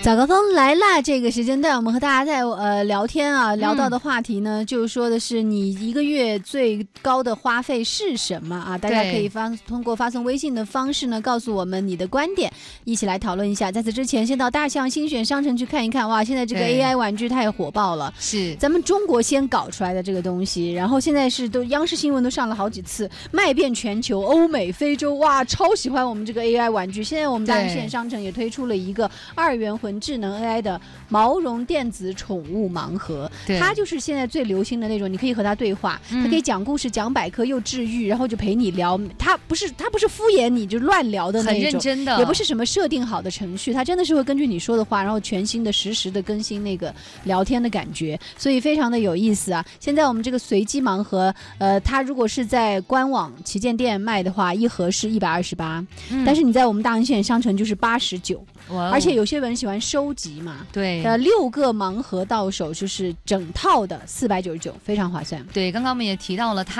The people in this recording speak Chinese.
早高峰来啦！这个时间段，我们和大家在聊天啊，聊到的话题呢，就是说的是你一个月最高的花费是什么啊？大家可以通过发送微信的方式呢，告诉我们你的观点，一起来讨论一下。在此之前，先到大象新选商城去看一看，哇，现在这个 AI 玩具太火爆了， 是咱们中国先搞出来的这个东西，然后现在是都央视新闻都上了好几次，卖遍全球，欧美、非洲，哇，超喜欢我们这个 AI 玩具。现在我们大象新选商城也推出了一个2元魂智能 AI 的毛绒电子宠物盲盒，它就是现在最流行的那种，你可以和它对话，它可以讲故事、讲百科，又治愈，然后就陪你聊。它不是敷衍你就乱聊的那种， 很认真的， 也不是什么设定好的程序，它真的是会根据你说的话，然后全新的实时的更新那个聊天的感觉，所以非常的有意思啊。现在我们这个随机盲盒，它如果是在官网旗舰店卖的话，一盒是128，但是你在我们大安县商城就是89。而且有些人喜欢收集嘛， 对 ，6个盲盒到手就是整套的499，非常划算。 对，刚刚我们也提到了它。